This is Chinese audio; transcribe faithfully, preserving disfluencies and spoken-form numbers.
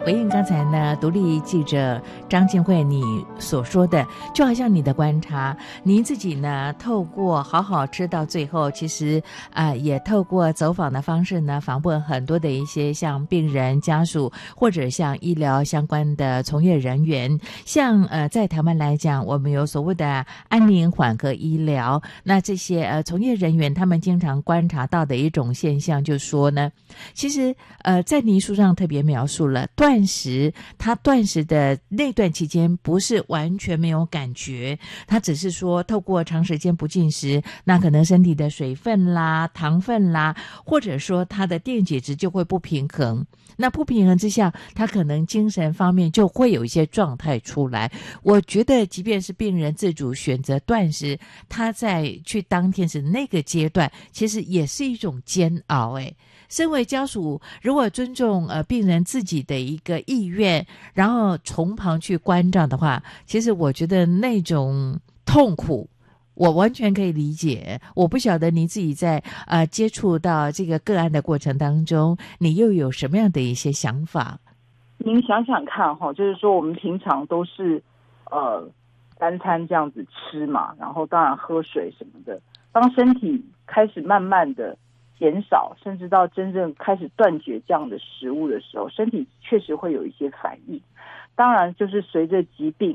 回应刚才呢独立记者张静慧你所说的，就好像你的观察，您自己呢透过好好吃到最后，其实啊、呃、也透过走访的方式呢访问很多的一些像病人家属或者像医疗相关的从业人员。像呃在台湾来讲，我们有所谓的安宁缓和医疗，那这些呃从业人员他们经常观察到的一种现象就是说呢，其实呃在您书上特别描述了断食，他断食的那段期间不是完全没有感觉，他只是说透过长时间不进食，那可能身体的水分啦糖分啦，或者说他的电解质就会不平衡，那不平衡之下他可能精神方面就会有一些状态出来。我觉得即便是病人自主选择断食，他在去当天时那个阶段其实也是一种煎熬。诶，身为家属如果尊重呃病人自己的一个意愿，然后从旁去关照的话，其实我觉得那种痛苦我完全可以理解。我不晓得你自己在呃接触到这个个案的过程当中，你又有什么样的一些想法？ 您想想看哈，就是说我们平常都是呃单餐这样子吃嘛，然后当然喝水什么的。当身体开始慢慢的减少，甚至到真正开始断绝这样的食物的时候，身体确实会有一些反应。当然就是随着疾病